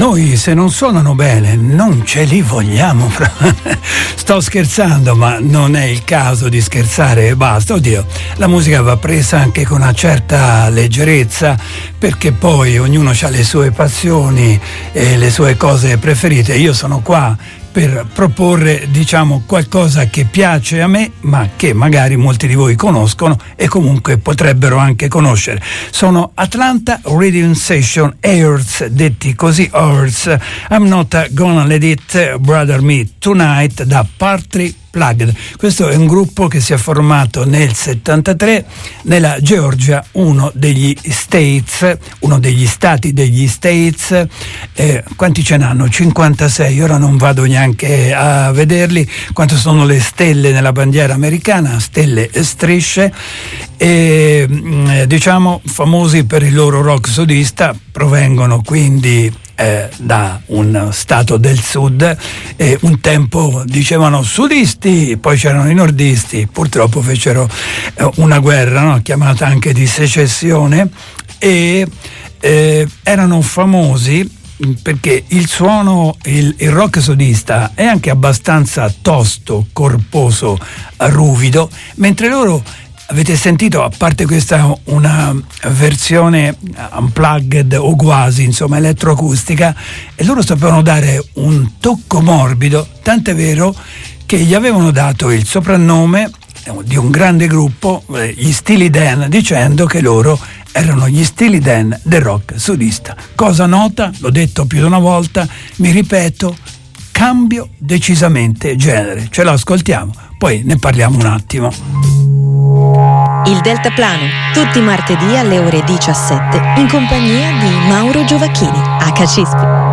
Noi se non suonano bene non ce li vogliamo. Sto scherzando, ma non è il caso di scherzare e basta. Oddio, la musica va presa anche con una certa leggerezza, perché poi ognuno ha le sue passioni e le sue cose preferite. Io sono qua per proporre, diciamo, qualcosa che piace a me, ma che magari molti di voi conoscono e comunque potrebbero anche conoscere. Sono Atlanta Rhythm Session Earth, detti così Earth. I'm not gonna let it bother me tonight, da Partly Plugged. Questo è un gruppo che si è formato nel 73 nella Georgia, uno degli stati degli States. Quanti ce n'hanno? 56. Ora non vado neanche a vederli quanto sono le stelle nella bandiera americana, stelle e strisce, e diciamo famosi per il loro rock sudista. Provengono quindi da un stato del sud, e un tempo dicevano sudisti, poi c'erano i nordisti, purtroppo fecero una guerra, no? Chiamata anche di secessione, e erano famosi perché il suono, il rock sudista è anche abbastanza tosto, corposo, ruvido, mentre loro, avete sentito, a parte questa una versione unplugged o quasi, insomma, elettroacustica, e loro sapevano dare un tocco morbido, tant'è vero che gli avevano dato il soprannome di un grande gruppo, gli Steely Dan, dicendo che loro erano gli Steely Dan del rock sudista. Cosa nota, l'ho detto più di una volta, mi ripeto, cambio decisamente genere. Ce lo ascoltiamo, poi ne parliamo un attimo. Il Deltaplano, tutti i martedì alle ore 17, in compagnia di Mauro Giovacchini, HCSP.